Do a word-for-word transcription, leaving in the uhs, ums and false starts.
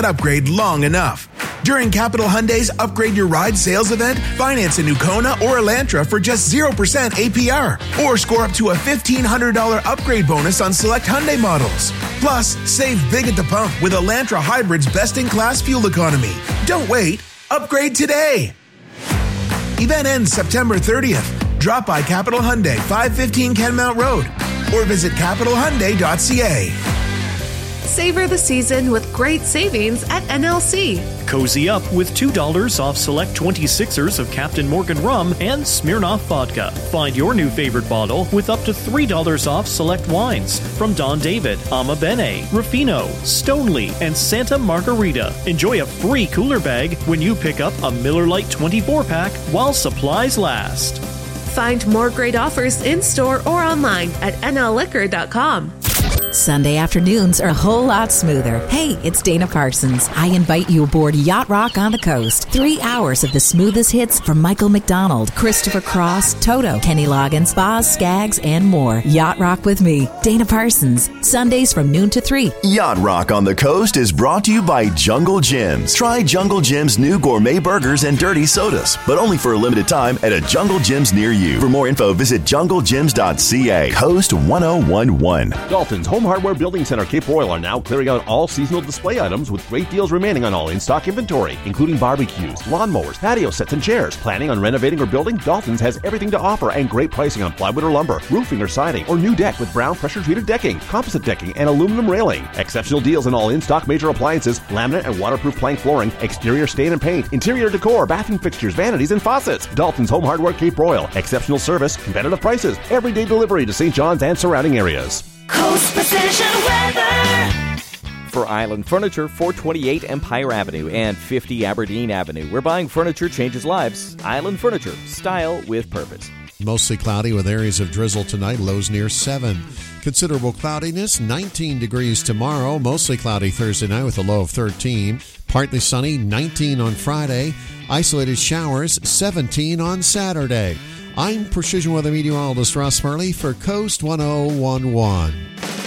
that upgrade long enough. During Capital Hyundai's Upgrade Your Ride sales event, finance a new Kona or Elantra for just zero percent A P R. Or score up to a fifteen hundred dollars upgrade bonus on select Hyundai models. Plus, save big at the pump with Elantra Hybrid's best-in-class fuel economy. Don't wait. Upgrade today. Event ends September thirtieth. Drop by Capital Hyundai, five fifteen Kenmount Road, or visit capital hyundai dot c a. Savor the season with great savings at N L C. Cozy up with two dollars off select twenty-sixers of Captain Morgan rum and Smirnoff vodka. Find your new favorite bottle with up to three dollars off select wines from Don David, Ama Bene, Ruffino, Stoneleigh, and Santa Margarita. Enjoy a free cooler bag when you pick up a Miller Lite twenty-four pack while supplies last. Find more great offers in-store or online at N L liquor dot com. Sunday afternoons are a whole lot smoother. Hey, it's Dana Parsons. I invite you aboard Yacht Rock on the Coast. Three hours of the smoothest hits from Michael McDonald, Christopher Cross, Toto, Kenny Loggins, Boz Skaggs, and more. Yacht Rock with me, Dana Parsons. Sundays from noon to three. Yacht Rock on the Coast is brought to you by Jungle Gyms. Try Jungle Gym's new gourmet burgers and dirty sodas, but only for a limited time at a Jungle Gyms near you. For more info, visit jungle gyms dot c a. Coast ten eleven. Dalton's Home Hardware Building Center Cape Royal are now clearing out all seasonal display items with great deals remaining on all in-stock inventory, including barbecues, lawnmowers, patio sets, and chairs. Planning on renovating or building? Dalton's has everything to offer and great pricing on plywood or lumber, roofing or siding, or new deck with brown pressure-treated decking, composite decking, and aluminum railing. Exceptional deals on all in-stock major appliances, laminate and waterproof plank flooring, exterior stain and paint, interior decor, bathroom fixtures, vanities, and faucets. Dalton's Home Hardware Cape Royal. Exceptional service, competitive prices, everyday delivery to Saint John's and surrounding areas. Coast Precision Weather. For Island Furniture, four twenty-eight Empire Avenue and fifty Aberdeen Avenue. Where buying furniture changes lives. Island Furniture. Style with purpose. Mostly cloudy with areas of drizzle tonight, lows near seven. Considerable cloudiness, nineteen degrees tomorrow. Mostly cloudy Thursday night with a low of thirteen. Partly sunny, nineteen on Friday. Isolated showers, seventeen on Saturday. I'm Precision Weather Meteorologist Ross Murley for Coast ten eleven.